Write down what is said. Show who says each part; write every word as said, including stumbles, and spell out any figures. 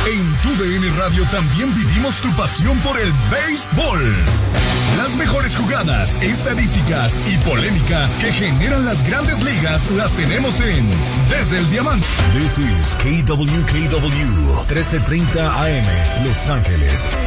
Speaker 1: En Tu D N Radio también vivimos tu pasión por el béisbol. Las mejores jugadas, estadísticas y polémica que generan las grandes ligas las tenemos en Desde el Diamante.
Speaker 2: This is K W K W trece treinta A M, Los Ángeles.